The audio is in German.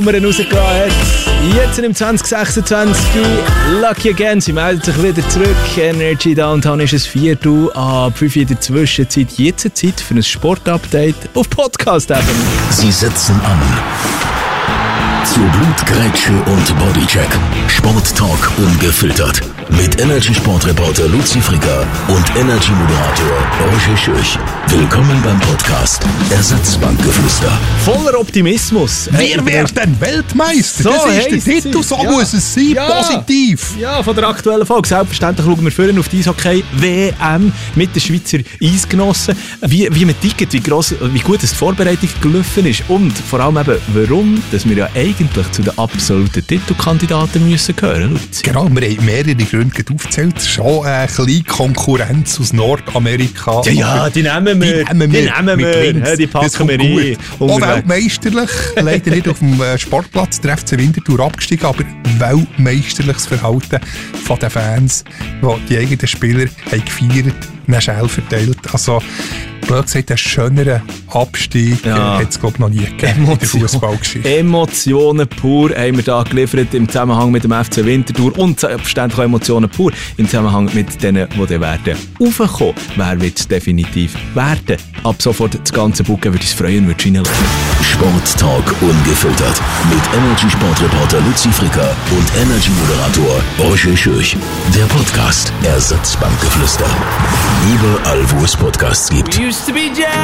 rausgelassen hat. Jetzt im 2026 Lucky Again, sie meldet sich wieder zurück. Energy Downtown ist es 4 ab 5 in der Zwischenzeit. Jetzt eine Zeit für ein Sportupdate auf Podcast-Ebene. Sie setzen an. Zu Blutgrätsche und Bodycheck. Sporttalk ungefiltert. Mit Energy-Sportreporter Luzi Fricker und Energy-Moderator Roger Schürch. Willkommen beim Podcast Ersatzbankgeflüster. Voller Optimismus. Wir werden Weltmeister. So Das ist der Titel, so muss es sein, positiv. Ja, von der aktuellen Folge. Selbstverständlich schauen wir vorhin auf die Eishockey-WM mit den Schweizer Eisgenossen. Wie man tickt, wie gut die Vorbereitung gelaufen ist und vor allem eben, warum dass wir ja eigentlich zu den absoluten Titelkandidaten müssen gehören. Genau, wir haben mehrere Gründe aufgezählt. Schon eine kleine Konkurrenz aus Nordamerika. Ja, die nehmen wir. Die packen wir rein. Auch weltmeisterlich. Leider nicht auf dem Sportplatz. Der FC Winterthur abgestiegen, aber weltmeisterliches Verhalten von den Fans, die die eigenen Spieler haben gefeiert, eine Schelle verteilt. Also, blöd gesagt, einen schöneren Abstieg hat es, glaube ich, noch nie gegeben in der Fußballgeschichte. Emotionen pur haben wir da geliefert im Zusammenhang mit dem FC Winterthur und selbstverständlich auch Emotionen pur im Zusammenhang mit denen, die dann werden raufkommen. Wer wird es definitiv werden? Ab sofort das ganze Buchen würde uns freuen, würde reinlegen. Sporttalk ungefiltert. Mit Energy-Sportreporter Luzi Fricker und Energy-Moderator Roger Schürch. Der Podcast Ersatzbankgeflüster. Überall, wo es Podcasts gibt.